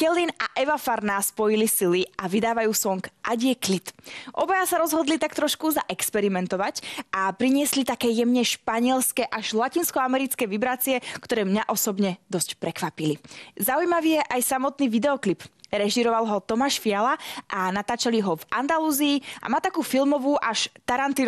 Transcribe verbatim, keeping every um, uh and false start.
Kellyn a Eva Farná spojili sily a vydávajú song Ať je klid. Obaja sa rozhodli tak trošku zaexperimentovať a priniesli také jemne španielské až latinskoamerické vibrácie, ktoré mňa osobne dosť prekvapili. Zaujímavý je aj samotný videoklip. Režiroval ho Tomáš Fiala a natáčali ho v Andalúzii a má takú filmovú až Tarantino